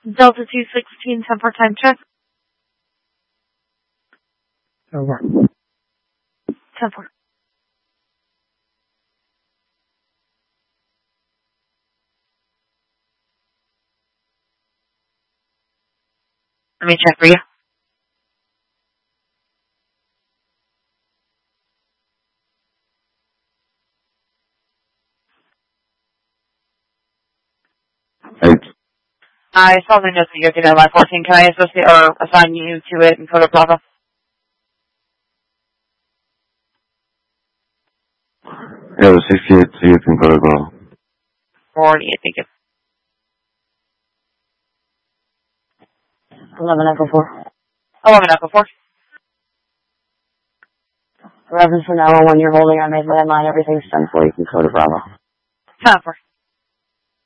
Delta 216, 10 for time check. Over. 10 for. Let me check for you. I saw the notes that you're getting at line 14. Can I associate or assign you to it in Code of Bravo? Yeah, the 68, so you can go to Bravo. 48, thank you. 11 Echo 4. 11 Echo 4. Reference for 911, you're holding on main landline, everything's done for you, you can go to Bravo. 10 for.